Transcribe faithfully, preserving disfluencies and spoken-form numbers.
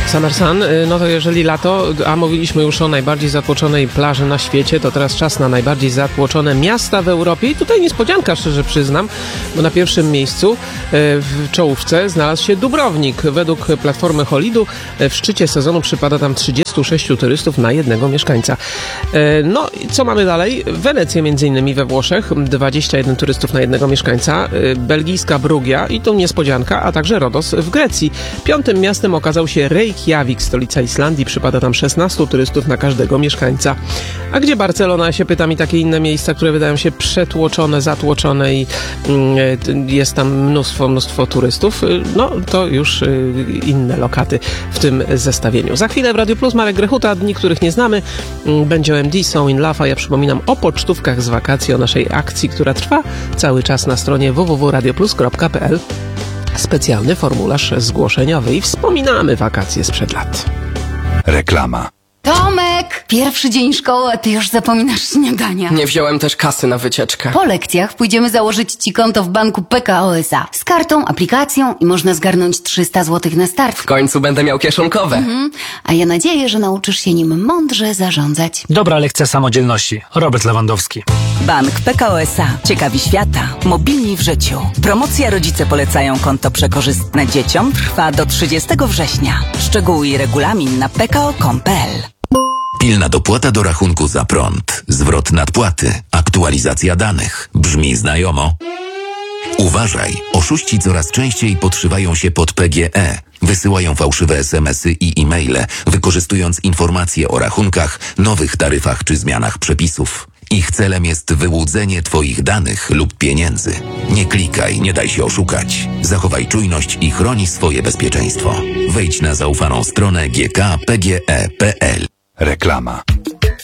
Summer Sun, no to jeżeli lato, a mówiliśmy już o najbardziej zatłoczonej plaży na świecie, to teraz czas na najbardziej zatłoczone miasta w Europie i tutaj niespodzianka, szczerze przyznam, bo na pierwszym miejscu w czołówce znalazł się Dubrownik. Według platformy Holidu w szczycie sezonu przypada tam trzydziestu sześciu turystów na jednego mieszkańca. No i co mamy dalej? Wenecję między innymi we Włoszech, dwadzieścia jeden turystów na jednego mieszkańca, belgijska Brugia i to niespodzianka, a także Rodos w Grecji. Piątym miastem okazał się Reykjavik, stolica Islandii, przypada tam szesnastu turystów na każdego mieszkańca. A gdzie Barcelona? Ja się pytam, i takie inne miejsca, które wydają się przetłoczone, zatłoczone i mm, jest tam mnóstwo, mnóstwo turystów, no to już y, inne lokaty w tym zestawieniu. Za chwilę w Radio Plus Marek Grechuta, dni, których nie znamy, będzie O M D, So in Love, a ja przypominam o pocztówkach z wakacji, o naszej akcji, która trwa cały czas na stronie w w w kropka radioplus kropka p l. Specjalny formularz zgłoszeniowy i wspominamy wakacje sprzed lat. Reklama. Tomek! Pierwszy dzień szkoły, a ty już zapominasz śniadania. Nie wziąłem też kasy na wycieczkę. Po lekcjach pójdziemy założyć ci konto w banku P K O S A. Z kartą, aplikacją i można zgarnąć trzysta złotych na start. W końcu będę miał kieszonkowe. Mhm. A ja nadzieję, że nauczysz się nim mądrze zarządzać. Dobra lekcja samodzielności. Robert Lewandowski. Bank P K O S A. Ciekawi świata. Mobilni w życiu. Promocja Rodzice polecają konto przekorzystne dzieciom trwa do trzydziestego września. Szczegóły i regulamin na p k o kropka com kropka p l. Pilna dopłata do rachunku za prąd, zwrot nadpłaty, aktualizacja danych. Brzmi znajomo? Uważaj, oszuści coraz częściej podszywają się pod P G E. Wysyłają fałszywe es em esy i e-maile, wykorzystując informacje o rachunkach, nowych taryfach czy zmianach przepisów. Ich celem jest wyłudzenie twoich danych lub pieniędzy. Nie klikaj, nie daj się oszukać. Zachowaj czujność i chroni swoje bezpieczeństwo. Wejdź na zaufaną stronę g k p g e kropka p l. Reklama.